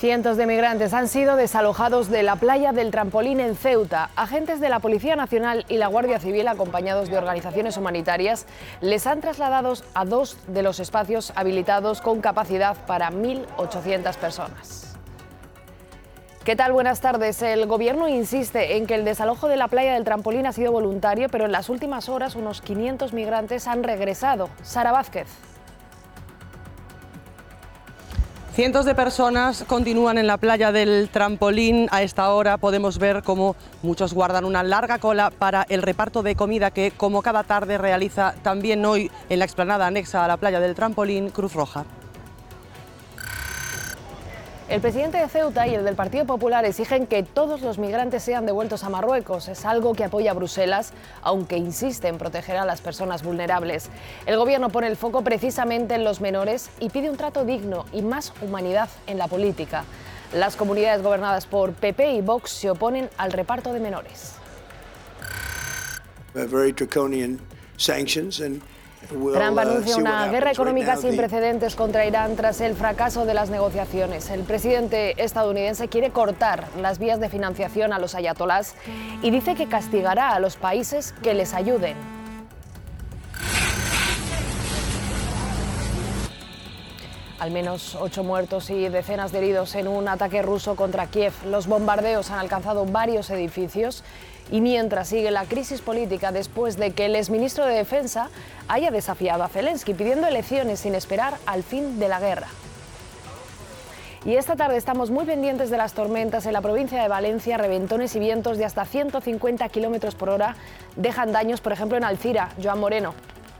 Cientos de migrantes han sido desalojados de la playa del Trampolín en Ceuta. Agentes de la Policía Nacional y la Guardia Civil, acompañados de organizaciones humanitarias, les han trasladado a dos de los espacios habilitados con capacidad para 1.800 personas. ¿Qué tal? Buenas tardes. El Gobierno insiste en que el desalojo de la playa del Trampolín ha sido voluntario, pero en las últimas horas unos 500 migrantes han regresado. Sara Vázquez. Cientos de personas continúan en la playa del Trampolín. A esta hora podemos ver cómo muchos guardan una larga cola para el reparto de comida que, como cada tarde, realiza también hoy en la explanada anexa a la playa del Trampolín Cruz Roja. El presidente de Ceuta y el del Partido Popular exigen que todos los migrantes sean devueltos a Marruecos. Es algo que apoya Bruselas, aunque insiste en proteger a las personas vulnerables. El gobierno pone el foco precisamente en los menores y pide un trato digno y más humanidad en la política. Las comunidades gobernadas por PP y Vox se oponen al reparto de menores. Trump anuncia una guerra económica sin precedentes contra Irán tras el fracaso de las negociaciones. El presidente estadounidense quiere cortar las vías de financiación a los ayatolás y dice que castigará a los países que les ayuden. Al menos 8 muertos y decenas de heridos en un ataque ruso contra Kiev. Los bombardeos han alcanzado varios edificios y mientras sigue la crisis política después de que el exministro de Defensa haya desafiado a Zelensky pidiendo elecciones sin esperar al fin de la guerra. Y esta tarde estamos muy pendientes de las tormentas en la provincia de Valencia. Reventones y vientos de hasta 150 kilómetros por hora dejan daños, por ejemplo, en Alcira. Joan Moreno.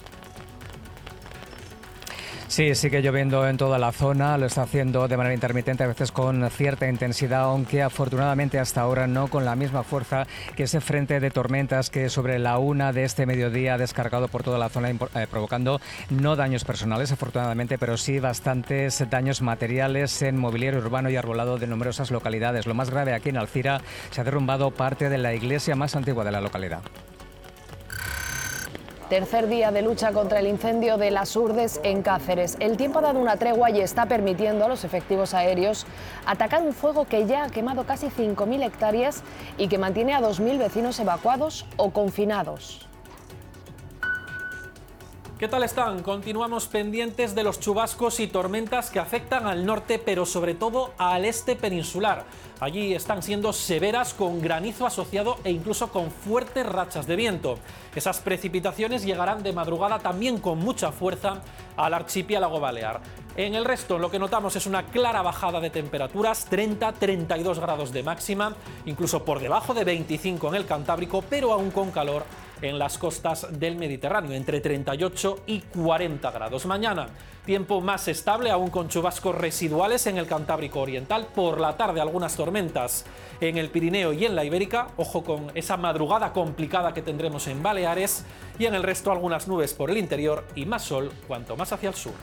Sí, sigue lloviendo en toda la zona, lo está haciendo de manera intermitente, a veces con cierta intensidad, aunque afortunadamente hasta ahora no con la misma fuerza que ese frente de tormentas que sobre la 1 de este mediodía ha descargado por toda la zona, provocando no daños personales, afortunadamente, pero sí bastantes daños materiales en mobiliario urbano y arbolado de numerosas localidades. Lo más grave aquí en Alcira, se ha derrumbado parte de la iglesia más antigua de la localidad. Tercer día de lucha contra el incendio de Las Urdes en Cáceres. El tiempo ha dado una tregua y está permitiendo a los efectivos aéreos atacar un fuego que ya ha quemado casi 5.000 hectáreas y que mantiene a 2.000 vecinos evacuados o confinados. ¿Qué tal están? Continuamos pendientes de los chubascos y tormentas que afectan al norte, pero sobre todo al este peninsular. Allí están siendo severas, con granizo asociado e incluso con fuertes rachas de viento. Esas precipitaciones llegarán de madrugada también con mucha fuerza al archipiélago balear. En el resto lo que notamos es una clara bajada de temperaturas, 30-32 grados de máxima, incluso por debajo de 25 en el Cantábrico, pero aún con calor en las costas del Mediterráneo, entre 38 y 40 grados. Mañana, tiempo más estable, aún con chubascos residuales en el Cantábrico Oriental. Por la tarde, algunas tormentas en el Pirineo y en la Ibérica. Ojo con esa madrugada complicada que tendremos en Baleares. Y en el resto, algunas nubes por el interior y más sol cuanto más hacia el sur.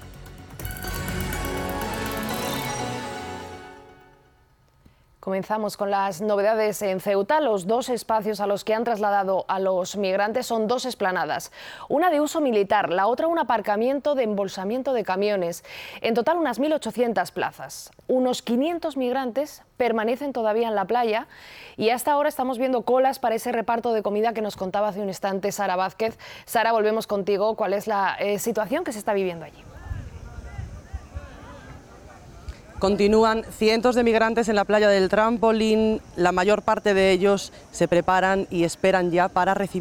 Comenzamos con las novedades en Ceuta. Los dos espacios a los que han trasladado a los migrantes son dos explanadas. Una de uso militar, la otra un aparcamiento de embolsamiento de camiones. En total unas 1.800 plazas. Unos 500 migrantes permanecen todavía en la playa y hasta ahora estamos viendo colas para ese reparto de comida que nos contaba hace un instante Sara Vázquez. Sara, volvemos contigo. ¿Cuál es la situación que se está viviendo allí? Continúan cientos de migrantes en la playa del Trampolín. La mayor parte de ellos se preparan y esperan ya para recibir